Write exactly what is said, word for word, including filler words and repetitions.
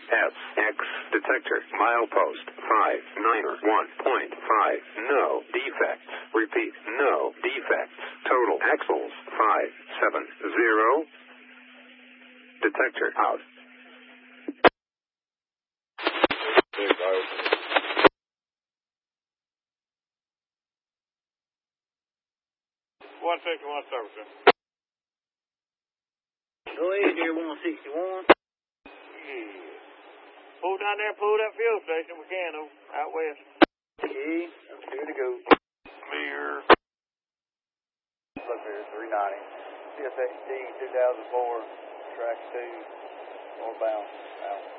S X detector. Milepost five nine one point five. No defects. Repeat, no defects. Total axles five seven zero. Detector out. one sixty-one service. Go ahead there, one sixty-one. Yeah. Pull down there, pull that fuel station we can over out west. Okay, I'm clear to go. Clear. Look here, three ninety. C S X T two thousand four, track two, northbound, out.